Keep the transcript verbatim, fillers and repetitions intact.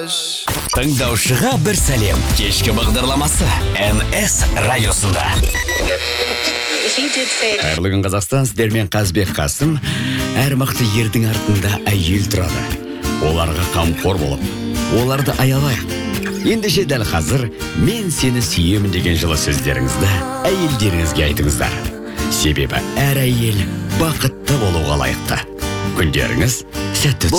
Тыңдаушыға бір сәлем. Кешкі бағдарламасы эн эс радиосында. Қайырлы күн, Қазақстан, сіздермен Қазбек Қасым. Әр мықты ердің артында әйел тұрады. Оларға қамқор болып, оларды аялайық. Ендеше дәл қазір мен сені сүйемін деген жылы сөздеріңізді әйелдеріңізге айтыңыздар. Себебі әр әйел бақытты болуға лайықты. Күндеріңіз сәтті